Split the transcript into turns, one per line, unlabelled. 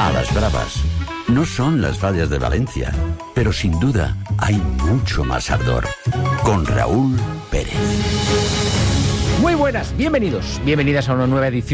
a las bravas. No son las fallas de Valencia, pero sin duda hay mucho más ardor. Con Raúl Pérez.
Muy buenas, bienvenidas a una nueva edición